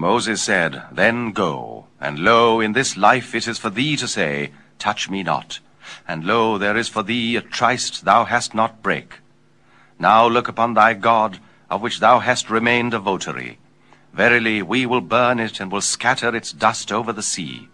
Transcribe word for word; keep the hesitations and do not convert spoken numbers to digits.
Moses said, Then go, and lo, in this life it is for thee to say, Touch me not. And lo, there is for thee a tryst thou hast not brake. Now look upon thy God, of which thou hast remained a votary. Verily, we will burn it, and will scatter its dust over the sea.